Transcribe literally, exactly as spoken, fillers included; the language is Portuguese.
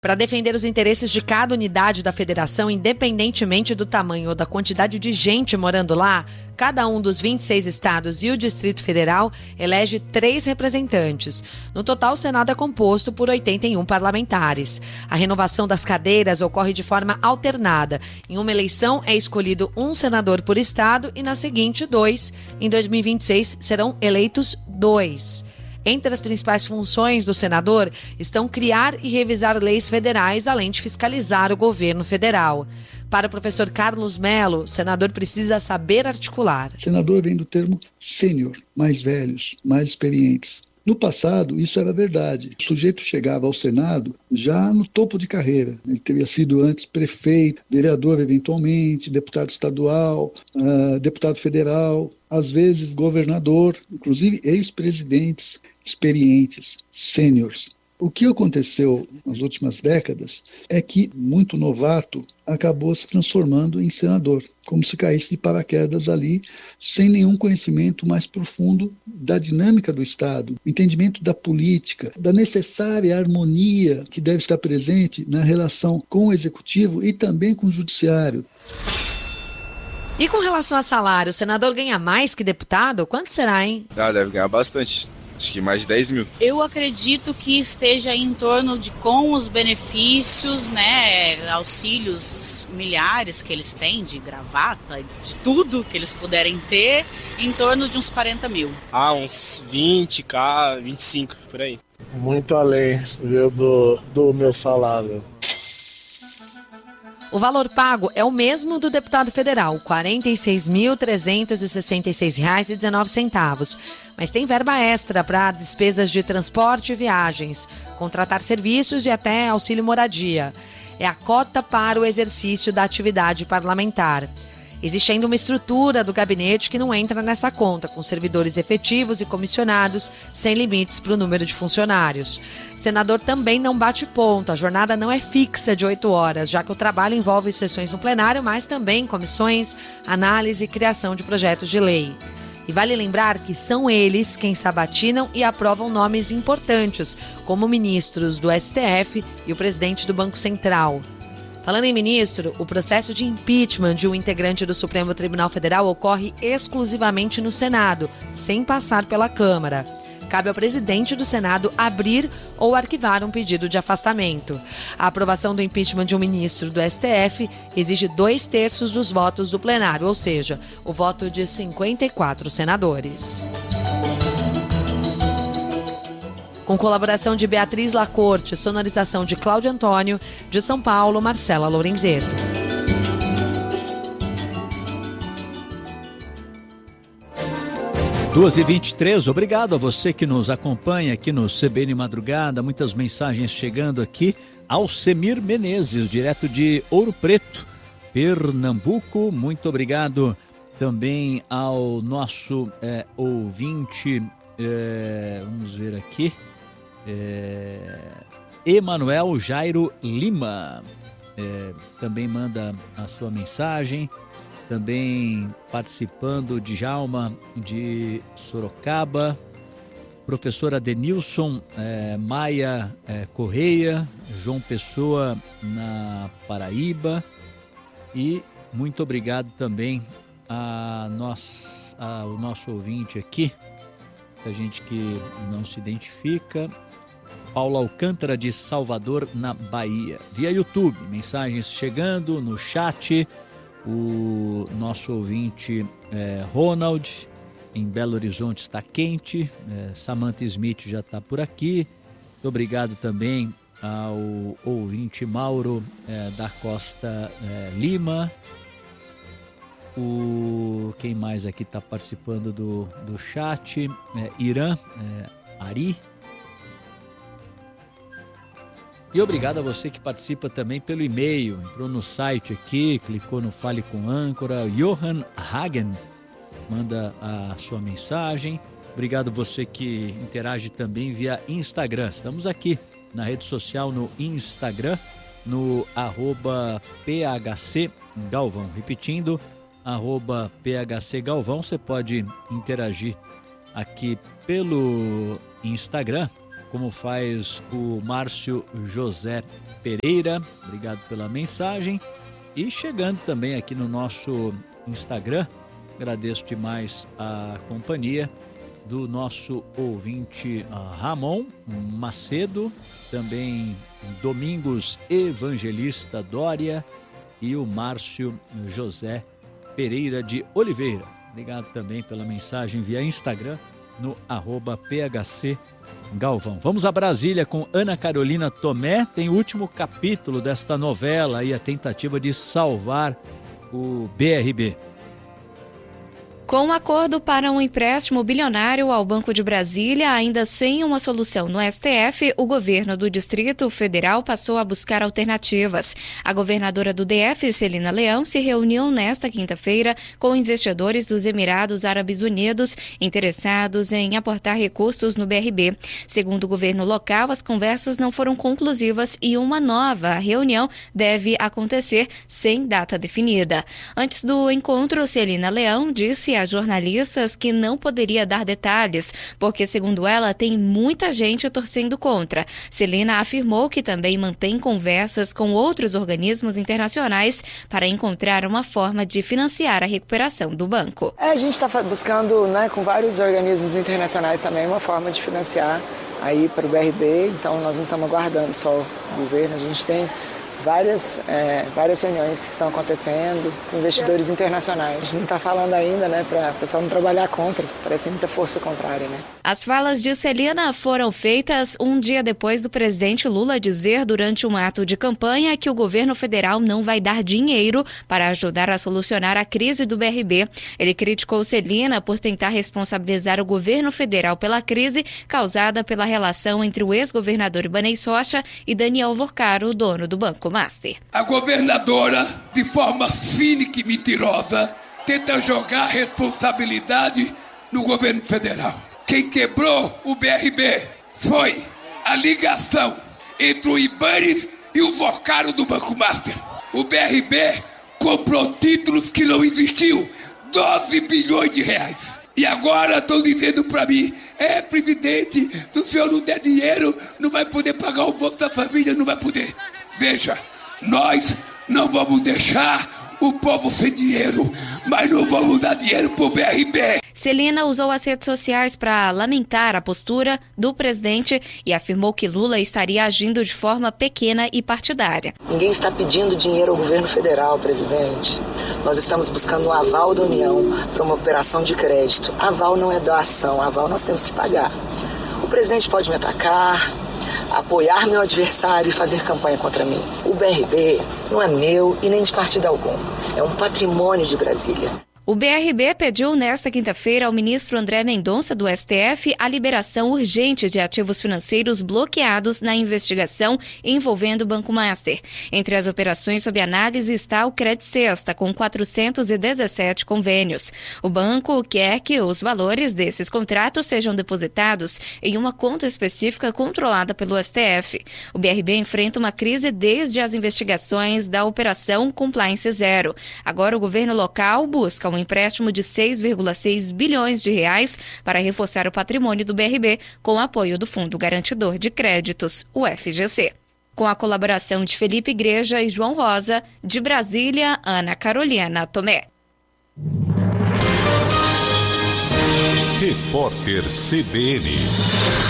Para defender os interesses de cada unidade da federação, independentemente do tamanho ou da quantidade de gente morando lá, cada um dos vinte e seis estados e o Distrito Federal elege três representantes. No total, o Senado é composto por oitenta e um parlamentares. A renovação das cadeiras ocorre de forma alternada. Em uma eleição é escolhido um senador por estado e na seguinte, dois. Em dois mil e vinte e seis serão eleitos dois. Entre as principais funções do senador estão criar e revisar leis federais, além de fiscalizar o governo federal. Para o professor Carlos Melo, o senador precisa saber articular. Senador vem do termo sênior, mais velhos, mais experientes. No passado, isso era verdade. O sujeito chegava ao Senado já no topo de carreira. Ele teria sido antes prefeito, vereador eventualmente, deputado estadual, uh, deputado federal, às vezes governador, inclusive ex-presidentes experientes, sêniores. O que aconteceu nas últimas décadas é que muito novato acabou se transformando em senador, como se caísse de paraquedas ali, sem nenhum conhecimento mais profundo da dinâmica do Estado, entendimento da política, da necessária harmonia que deve estar presente na relação com o Executivo e também com o Judiciário. E com relação a salário, o senador ganha mais que deputado? Quanto será, hein? Ah, deve ganhar bastante. Acho que mais de dez mil. Eu acredito que esteja em torno de, com os benefícios, né, auxílios milhares que eles têm, de gravata, de tudo que eles puderem ter, em torno de uns quarenta mil. Ah, uns vinte k, vinte e cinco, por aí. Muito além, viu, do, do meu salário. O valor pago é o mesmo do deputado federal, quarenta e seis mil trezentos e sessenta e seis reais e dezenove centavos. Mas tem verba extra para despesas de transporte e viagens, contratar serviços e até auxílio moradia. É a cota para o exercício da atividade parlamentar. Existe ainda uma estrutura do gabinete que não entra nessa conta, com servidores efetivos e comissionados, sem limites para o número de funcionários. Senador também não bate ponto, a jornada não é fixa de oito horas, já que o trabalho envolve sessões no plenário, mas também comissões, análise e criação de projetos de lei. E vale lembrar que são eles quem sabatinam e aprovam nomes importantes, como ministros do S T F e o presidente do Banco Central. Falando em ministro, o processo de impeachment de um integrante do Supremo Tribunal Federal ocorre exclusivamente no Senado, sem passar pela Câmara. Cabe ao presidente do Senado abrir ou arquivar um pedido de afastamento. A aprovação do impeachment de um ministro do S T F exige dois terços dos votos do plenário, ou seja, o voto de cinquenta e quatro senadores. Com colaboração de Beatriz Lacorte, sonorização de Cláudio Antônio, de São Paulo, Marcela Lorenzeto. duas e vinte e três, obrigado a você que nos acompanha aqui no C B N Madrugada, muitas mensagens chegando aqui. Alcemir Menezes, direto de Ouro Preto, Pernambuco, muito obrigado também ao nosso é, ouvinte, é, vamos ver aqui, é, Emanuel Jairo Lima, é, também manda a sua mensagem. Também participando de Djalma de Sorocaba, professora Denilson é, Maia é, Correia, João Pessoa na Paraíba, e muito obrigado também a nós, ao nosso ouvinte aqui, a gente que não se identifica, Paulo Alcântara de Salvador, na Bahia, via YouTube, mensagens chegando no chat. O nosso ouvinte é, Ronald, em Belo Horizonte, está quente. é, Samantha Smith já está por aqui. Muito obrigado também ao ouvinte Mauro é, da Costa é, Lima. O, quem mais aqui está participando do, do chat? É, Irã, é, Ari. E obrigado a você que participa também pelo e-mail, entrou no site aqui, clicou no Fale com Âncora, Johan Hagen manda a sua mensagem. Obrigado você que interage também via Instagram. Estamos aqui na rede social, no Instagram, no arroba P H C Galvão. Repetindo, arroba P H C Galvão, você pode interagir aqui pelo Instagram. como faz o Márcio José Pereira. Obrigado pela mensagem. E chegando também aqui no nosso Instagram, agradeço demais a companhia do nosso ouvinte Ramon Macedo, também Domingos Evangelista Dória e o Márcio José Pereira de Oliveira. Obrigado também pela mensagem via Instagram no arroba P H C Galvão. Vamos a Brasília com Ana Carolina Tomé. Tem o último capítulo desta novela e a tentativa de salvar o B R B. Com um acordo para um empréstimo bilionário ao Banco de Brasília, ainda sem uma solução no S T F, o governo do Distrito Federal passou a buscar alternativas. A governadora do D F, Celina Leão, se reuniu nesta quinta-feira com investidores dos Emirados Árabes Unidos interessados em aportar recursos no B R B. Segundo o governo local, as conversas não foram conclusivas e uma nova reunião deve acontecer sem data definida. Antes do encontro, Celina Leão disse a jornalistas que não poderia dar detalhes, porque, segundo ela, tem muita gente torcendo contra. Celina afirmou que também mantém conversas com outros organismos internacionais para encontrar uma forma de financiar a recuperação do banco. É, a gente está buscando, né, com vários organismos internacionais também, uma forma de financiar aí para o B R B, então nós não estamos aguardando só o governo, a gente tem Várias, é, várias reuniões que estão acontecendo com investidores internacionais. A gente não está falando ainda, né, para o pessoal não trabalhar contra, parece muita força contrária, né? As falas de Celina foram feitas um dia depois do presidente Lula dizer durante um ato de campanha que o governo federal não vai dar dinheiro para ajudar a solucionar a crise do B R B. Ele criticou Celina por tentar responsabilizar o governo federal pela crise causada pela relação entre o ex-governador Ibanez Rocha e Daniel Vorcaro, dono do Banco Master. A governadora, de forma cínica e mentirosa, tenta jogar a responsabilidade no governo federal. Quem quebrou o B R B foi a ligação entre o Ibanez e o Vorcaro do Banco Master. O B R B comprou títulos que não existiam, doze bilhões de reais. E agora estão dizendo para mim, é, presidente, se o senhor não der dinheiro, não vai poder pagar o Bolsa Família, não vai poder. Veja, nós não vamos deixar o povo sem dinheiro, mas não vamos dar dinheiro para o B R B. Celina usou as redes sociais para lamentar a postura do presidente e afirmou que Lula estaria agindo de forma pequena e partidária. Ninguém está pedindo dinheiro ao governo federal, presidente. Nós estamos buscando um aval da União para uma operação de crédito. Aval não é doação, aval nós temos que pagar. O presidente pode me atacar, apoiar meu adversário e fazer campanha contra mim. O B R B não é meu e nem de partido algum. É um patrimônio de Brasília. O B R B pediu nesta quinta-feira ao ministro André Mendonça do S T F a liberação urgente de ativos financeiros bloqueados na investigação envolvendo o Banco Master. Entre as operações sob análise está o Credicesta, com quatrocentos e dezessete convênios. O banco quer que os valores desses contratos sejam depositados em uma conta específica controlada pelo S T F. O B R B enfrenta uma crise desde as investigações da Operação Compliance Zero. Agora o governo local busca um empréstimo de seis vírgula seis bilhões de reais para reforçar o patrimônio do B R B com apoio do Fundo Garantidor de Créditos, o F G C. Com a colaboração de Felipe Igreja e João Rosa, de Brasília, Ana Carolina Tomé. Repórter C B N.